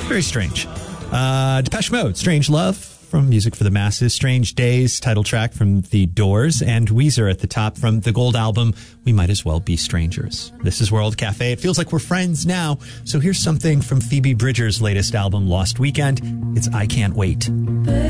Very strange. Depeche Mode, Strange Love from Music for the Masses. Strange Days, title track from The Doors. And Weezer at the top from the Gold album, We Might As Well Be Strangers. This is World Cafe. It feels like we're friends now. So here's something from Phoebe Bridgers' latest album, Lost Weekend. It's I Can't Wait.